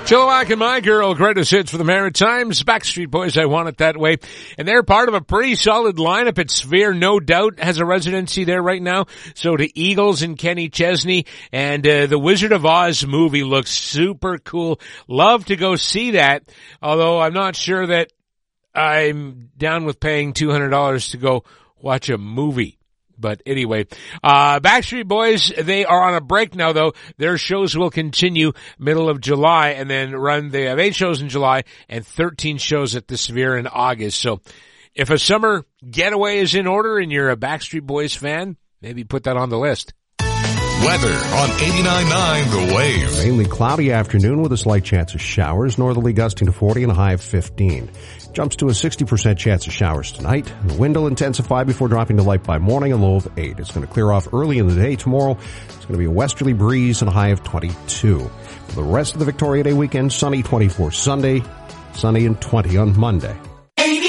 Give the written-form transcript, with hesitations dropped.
Chilliwack and My Girl, greatest hits for the Maritimes. Backstreet Boys, I Want It That Way. And they're part of a pretty solid lineup at Sphere, no doubt, has a residency there right now. So to Eagles and Kenny Chesney. And the Wizard of Oz movie looks super cool. Love to go see that, although I'm not sure that I'm down with paying $200 to go watch a movie. But anyway, Backstreet Boys, they are on a break now though. Their shows will continue middle of July and then they have 8 shows in July and 13 shows at the Sphere in August. So if a summer getaway is in order and you're a Backstreet Boys fan, maybe put that on the list. Weather on 89.9 The Wave. Mainly cloudy afternoon with a slight chance of showers, northerly gusting to 40 and a high of 15. Jumps to a 60% chance of showers tonight. The wind will intensify before dropping to light by morning, a low of 8. It's going to clear off early in the day tomorrow. It's going to be a westerly breeze and a high of 22. For the rest of the Victoria Day weekend, sunny 24 Sunday, sunny and 20 on Monday.